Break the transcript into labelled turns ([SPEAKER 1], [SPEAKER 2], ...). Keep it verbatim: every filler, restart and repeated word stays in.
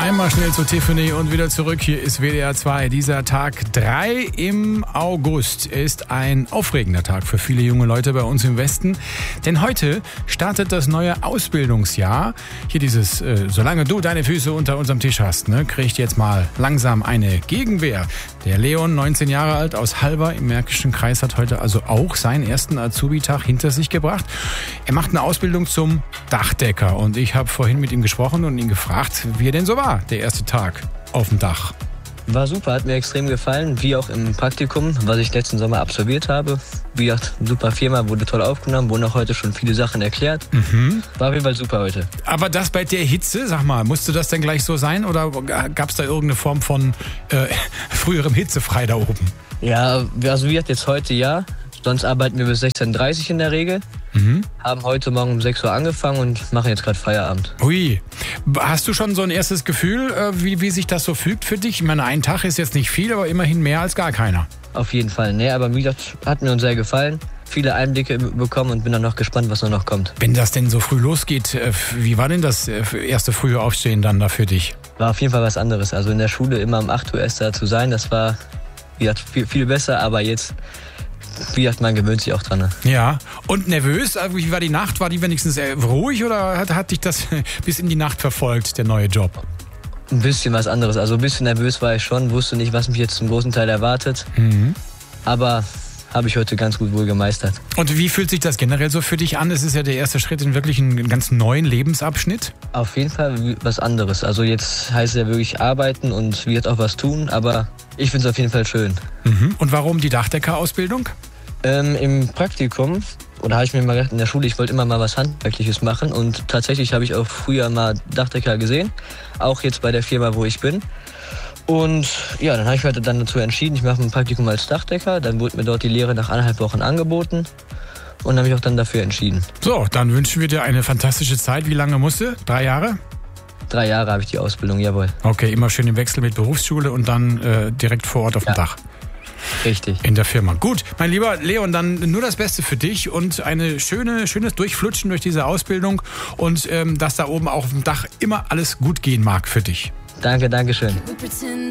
[SPEAKER 1] Einmal schnell zu Tiffany und wieder zurück. Hier ist W D R zwei. Dieser Tag drei im August ist ein aufregender Tag für viele junge Leute bei uns im Westen. Denn heute startet das neue Ausbildungsjahr. Hier dieses, äh, solange du deine Füße unter unserem Tisch hast, ne, kriegt jetzt mal langsam eine Gegenwehr. Der Leon, neunzehn Jahre alt, aus Halver im Märkischen Kreis, hat heute also auch seinen ersten Azubi-Tag hinter sich gebracht. Er macht eine Ausbildung zum Dachdecker. Und ich habe vorhin mit ihm gesprochen und ihn gefragt, wie er denn so war, der erste Tag auf dem Dach.
[SPEAKER 2] War super, hat mir extrem gefallen, wie auch im Praktikum, was ich letzten Sommer absolviert habe. Wie gesagt, super Firma, wurde toll aufgenommen, wurden auch heute schon viele Sachen erklärt. Mhm. War auf jeden Fall super heute.
[SPEAKER 1] Aber das bei der Hitze, sag mal, musste das denn gleich so sein oder gab es da irgendeine Form von äh, früherem Hitzefrei da oben?
[SPEAKER 2] Ja, also wie gesagt, jetzt heute ja. Sonst arbeiten wir bis sechzehn Uhr dreißig in der Regel. Mhm. Haben heute Morgen um sechs Uhr angefangen und machen jetzt gerade Feierabend.
[SPEAKER 1] Ui, hast du schon so ein erstes Gefühl, wie, wie sich das so fügt für dich? Ich meine, ein Tag ist jetzt nicht viel, aber immerhin mehr als gar keiner.
[SPEAKER 2] Auf jeden Fall, ne, aber wie gesagt, hat mir uns sehr gefallen. Viele Einblicke bekommen und bin dann noch gespannt, was noch kommt.
[SPEAKER 1] Wenn das denn so früh losgeht, wie war denn das erste frühe Aufstehen dann da für dich?
[SPEAKER 2] War auf jeden Fall was anderes. Also in der Schule immer um acht Uhr erst da zu sein, das war wie gesagt, viel, viel besser, aber jetzt... Wie gesagt, man gewöhnt sich auch dran. Ne?
[SPEAKER 1] Ja, und nervös? Wie war die Nacht? War die wenigstens ruhig oder hat, hat dich das bis in die Nacht verfolgt, der neue Job?
[SPEAKER 2] Ein bisschen was anderes. Also ein bisschen nervös war ich schon, wusste nicht, was mich jetzt zum großen Teil erwartet. Mhm. Aber habe ich heute ganz gut wohl gemeistert.
[SPEAKER 1] Und wie fühlt sich das generell so für dich an? Es ist ja der erste Schritt in wirklich einen ganz neuen Lebensabschnitt.
[SPEAKER 2] Auf jeden Fall was anderes. Also jetzt heißt es ja wirklich arbeiten und wird auch was tun, aber ich finde es auf jeden Fall schön.
[SPEAKER 1] Mhm. Und warum die Dachdeckerausbildung?
[SPEAKER 2] Ähm, Im Praktikum, oder habe ich mir mal gedacht, in der Schule, ich wollte immer mal was Handwerkliches machen und tatsächlich habe ich auch früher mal Dachdecker gesehen, auch jetzt bei der Firma, wo ich bin. Und ja, dann habe ich mich dann dazu entschieden, ich mache ein Praktikum als Dachdecker, dann wurde mir dort die Lehre nach anderthalb Wochen angeboten und habe mich auch dann dafür entschieden.
[SPEAKER 1] So, dann wünschen wir dir eine fantastische Zeit. Wie lange musst du? Drei Jahre?
[SPEAKER 2] Drei Jahre habe ich die Ausbildung, jawohl.
[SPEAKER 1] Okay, immer schön im Wechsel mit Berufsschule und dann äh, direkt vor Ort auf
[SPEAKER 2] ja.
[SPEAKER 1] dem Dach.
[SPEAKER 2] Richtig.
[SPEAKER 1] In der Firma. Gut, mein lieber Leon, dann nur das Beste für dich und eine schöne, schönes Durchflutschen durch diese Ausbildung und ähm, dass da oben auch auf dem Dach immer alles gut gehen mag für dich.
[SPEAKER 2] Danke, danke schön.